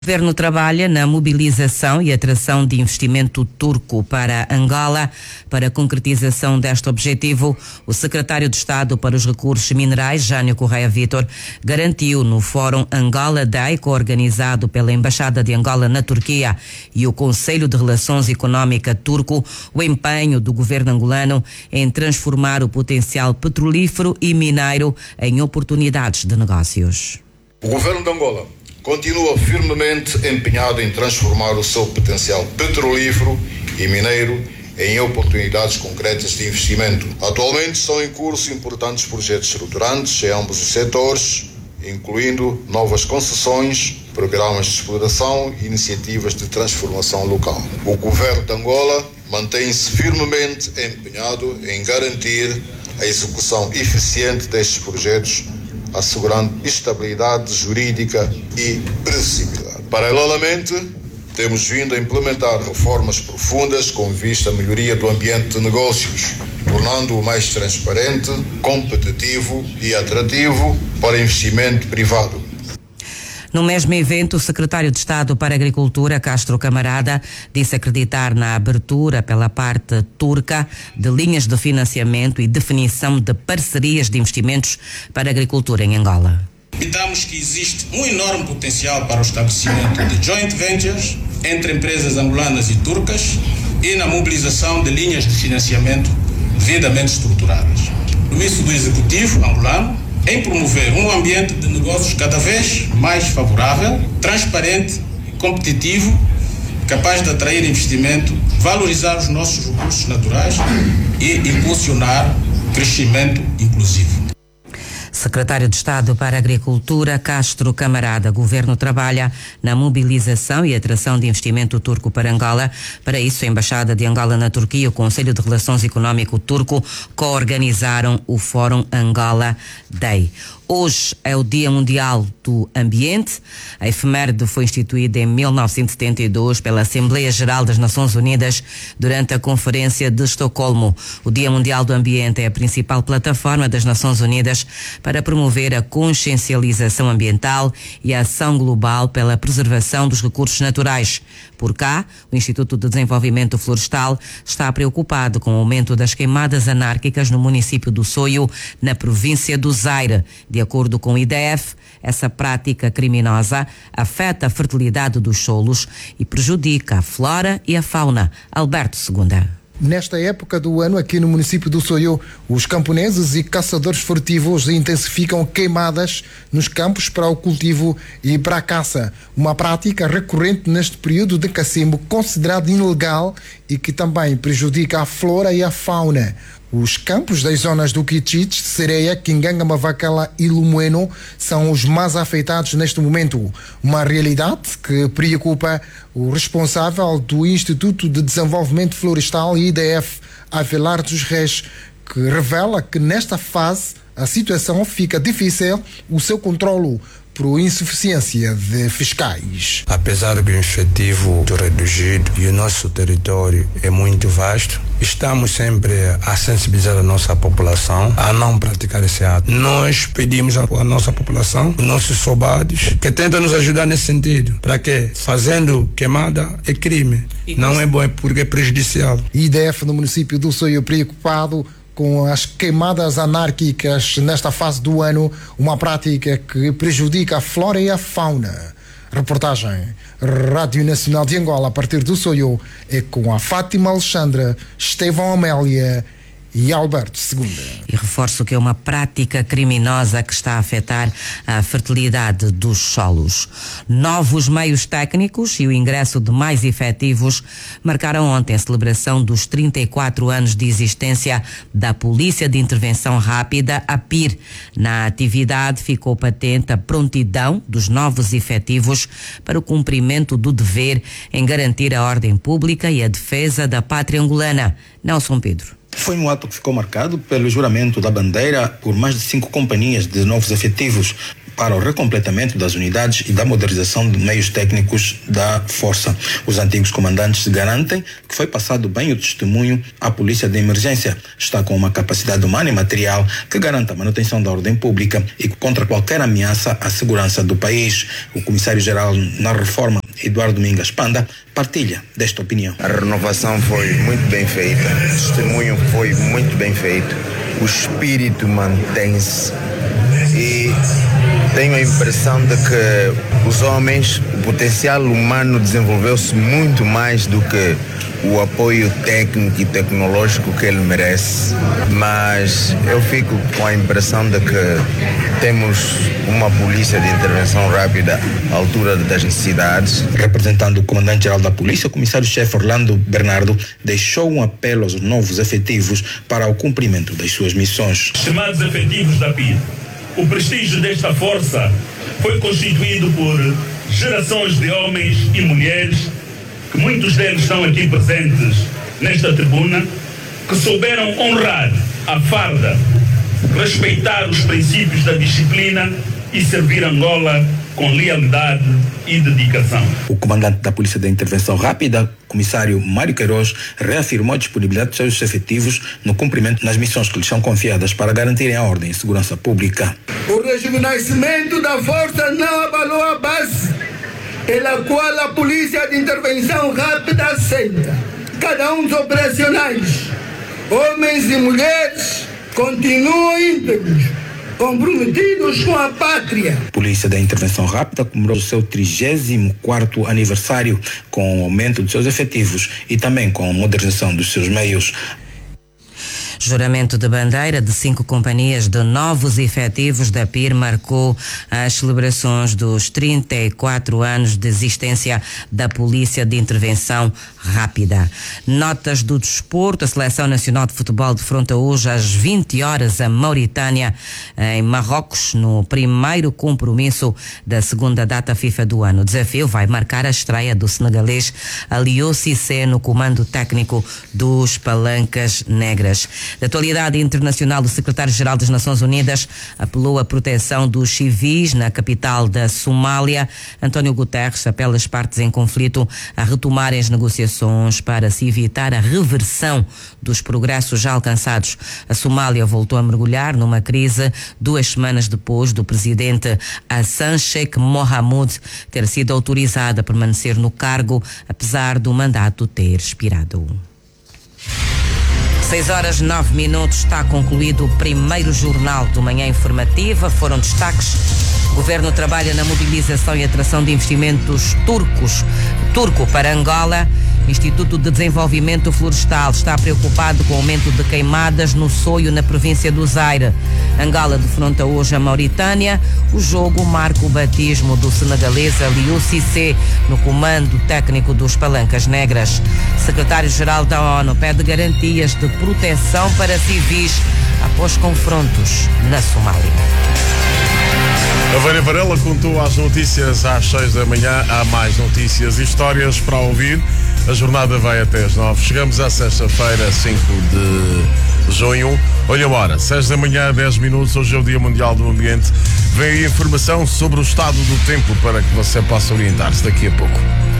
O governo trabalha na mobilização e atração de investimento turco para Angola. Para a concretização deste objetivo, o secretário de Estado para os Recursos Minerais, Jânio Correia Vítor, garantiu no Fórum Angola Day, coorganizado pela Embaixada de Angola na Turquia e o Conselho de Relações Económicas turco, o empenho do governo angolano em transformar o potencial petrolífero e mineiro em oportunidades de negócios. O governo de Angola continua firmemente empenhado em transformar o seu potencial petrolífero e mineiro em oportunidades concretas de investimento. Atualmente estão em curso importantes projetos estruturantes em ambos os setores, incluindo novas concessões, programas de exploração e iniciativas de transformação local. O governo de Angola mantém-se firmemente empenhado em garantir a execução eficiente destes projetos, assegurando estabilidade jurídica e previsibilidade. Paralelamente, temos vindo a implementar reformas profundas com vista à melhoria do ambiente de negócios, tornando-o mais transparente, competitivo e atrativo para investimento privado. No mesmo evento, o secretário de Estado para a Agricultura, Castro Camarada, disse acreditar na abertura pela parte turca de linhas de financiamento e definição de parcerias de investimentos para a agricultura em Angola. Acreditamos que existe um enorme potencial para o estabelecimento de joint ventures entre empresas angolanas e turcas e na mobilização de linhas de financiamento devidamente estruturadas. O compromisso do Executivo angolano em promover um ambiente de negócios cada vez mais favorável, transparente, competitivo, capaz de atrair investimento, valorizar os nossos recursos naturais e impulsionar crescimento inclusivo. Secretário de Estado para a Agricultura, Castro Camarada. Governo trabalha na mobilização e atração de investimento turco para Angola. Para isso, a Embaixada de Angola na Turquia e o Conselho de Relações Económico turco coorganizaram o Fórum Angola Day. Hoje é o Dia Mundial do Ambiente. A efeméride foi instituída em 1972 pela Assembleia Geral das Nações Unidas durante a Conferência de Estocolmo. O Dia Mundial do Ambiente é a principal plataforma das Nações Unidas para promover a consciencialização ambiental e a ação global pela preservação dos recursos naturais. Por cá, o Instituto de Desenvolvimento Florestal está preocupado com o aumento das queimadas anárquicas no município do Soio, na província do Zaire. De acordo com o IDF, essa prática criminosa afeta a fertilidade dos solos e prejudica a flora e a fauna. Alberto Segunda. Nesta época do ano, aqui no município do Soio, os camponeses e caçadores furtivos intensificam queimadas nos campos para o cultivo e para a caça. Uma prática recorrente neste período de cacimbo, considerada ilegal e que também prejudica a flora e a fauna. Os campos das zonas do Quichich, Sereia, Quinganga, Mavacala e Limoeno são os mais afetados neste momento. Uma realidade que preocupa o responsável do Instituto de Desenvolvimento Florestal e IDF, Avelar dos Reis, que revela que nesta fase a situação fica difícil o seu controlo por insuficiência de fiscais. Apesar do efetivo reduzido e o nosso território é muito vasto, estamos sempre a sensibilizar a nossa população a não praticar esse ato. Nós pedimos à nossa população, os nossos soldados, que tentam nos ajudar nesse sentido. Para quê? Fazendo queimada é crime. Não é bom, é porque é prejudicial. IDF no município do Soio preocupado com as queimadas anárquicas nesta fase do ano, uma prática que prejudica a flora e a fauna. Reportagem Rádio Nacional de Angola, a partir do Soio, é com a Fátima Alexandra, Estevão Amélia e Alberto Segunda. E reforço que é uma prática criminosa que está a afetar a fertilidade dos solos. Novos meios técnicos e o ingresso de mais efetivos marcaram ontem a celebração dos 34 anos de existência da Polícia de Intervenção Rápida, a PIR. Na atividade ficou patente a prontidão dos novos efetivos para o cumprimento do dever em garantir a ordem pública e a defesa da pátria angolana. Nelson Pedro. Foi um ato que ficou marcado pelo juramento da bandeira por mais de 5 companhias de novos efetivos para o recompletamento das unidades e da modernização de meios técnicos da Força. Os antigos comandantes garantem que foi passado bem o testemunho à Polícia de Emergência. Está com uma capacidade humana e material que garanta a manutenção da ordem pública e contra qualquer ameaça à segurança do país. O comissário-geral na reforma, Eduardo Mingas Panda, partilha desta opinião. A renovação foi muito bem feita, o testemunho foi muito bem feito, o espírito mantém-se e tenho a impressão de que os homens, o potencial humano desenvolveu-se muito mais do que o apoio técnico e tecnológico que ele merece, mas eu fico com a impressão de que temos uma polícia de intervenção rápida à altura das necessidades. Representando o comandante-geral da polícia, o comissário-chefe Orlando Bernardo deixou um apelo aos novos efetivos para o cumprimento das suas missões. Chamados efetivos da PID, o prestígio desta força foi constituído por gerações de homens e mulheres, que muitos deles estão aqui presentes nesta tribuna, que souberam honrar a farda, respeitar os princípios da disciplina e servir Angola com lealdade e dedicação. O comandante da Polícia de Intervenção Rápida, comissário Mário Queiroz, reafirmou a disponibilidade de seus efetivos no cumprimento das missões que lhes são confiadas para garantirem a ordem e segurança pública. O rejuvenescimento da força não abalou a base pela qual a Polícia de Intervenção Rápida assenta. Cada um dos operacionais, homens e mulheres, continuam íntegros, comprometidos com a pátria. A Polícia da Intervenção Rápida comemorou o seu 34º aniversário com o aumento de seus efetivos e também com a modernização dos seus meios. Juramento de bandeira de 5 companhias de novos efetivos da PIR marcou as celebrações dos 34 anos de existência da Polícia de Intervenção Rápida. Notas do desporto: a Seleção Nacional de Futebol defronta hoje às 20 horas a Mauritânia em Marrocos, no primeiro compromisso da segunda data FIFA do ano. O desafio vai marcar a estreia do senegalês Aliou Cissé no comando técnico dos Palancas Negras. Da atualidade internacional, o secretário-geral das Nações Unidas apelou à proteção dos civis na capital da Somália. António Guterres apela às partes em conflito a retomarem as negociações para se evitar a reversão dos progressos já alcançados. A Somália voltou a mergulhar numa crise 2 semanas depois do presidente Hassan Sheikh Mohamud ter sido autorizado a permanecer no cargo, apesar do mandato ter expirado. 6h09, está concluído o primeiro jornal do Manhã Informativa. Foram destaques: o Governo trabalha na mobilização e atração de investimentos turco para Angola. Instituto de Desenvolvimento Florestal está preocupado com o aumento de queimadas no Soio, na província do Zaire. Angola defronta hoje a Mauritânia. O jogo marca o batismo do senegalês Aliou Cissé no comando técnico dos Palancas Negras. Secretário-geral da ONU pede garantias de proteção para civis após confrontos na Somália. A Vânia Varela contou as notícias às 6 da manhã. Há mais notícias e histórias para ouvir. A jornada vai até às 9. Chegamos à sexta-feira, 5 de junho. Olha a hora, 6 da manhã, 10 minutos. Hoje é o Dia Mundial do Ambiente. Vem aí informação sobre o estado do tempo para que você possa orientar-se daqui a pouco.